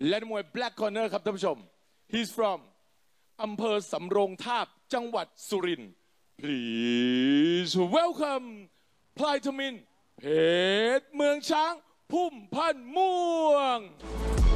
และมวย Black Corner ครับท่านผู้ชม he's from อำเภอสำโรงทาบจังหวัดสุรินทร์ please welcome พลายทมิฬเพชรเมืองช้างพุ่มพันธ์ม่วง